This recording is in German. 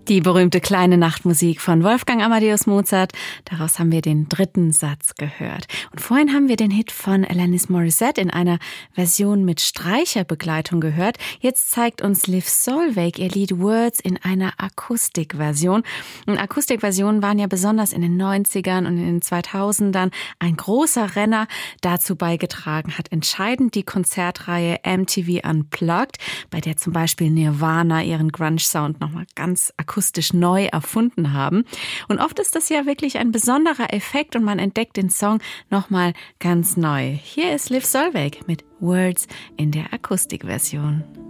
Die berühmte kleine Nachtmusik von Wolfgang Amadeus Mozart. Daraus haben wir den dritten Satz gehört. Und vorhin haben wir den Hit von Alanis Morissette in einer Version mit Streicherbegleitung gehört. Jetzt zeigt uns Liv Solveig ihr Lied Words in einer Akustikversion. Und Akustikversionen waren ja besonders in den 90ern und in den 2000ern ein großer Renner. Dazu beigetragen hat entscheidend die Konzertreihe MTV Unplugged, bei der zum Beispiel Nirvana ihren Grunge-Sound nochmal ganz akustisch neu erfunden haben. Und oft ist das ja wirklich ein besonderer Effekt und man entdeckt den Song nochmal ganz neu. Hier ist Liv Solveig mit Words in der Akustikversion.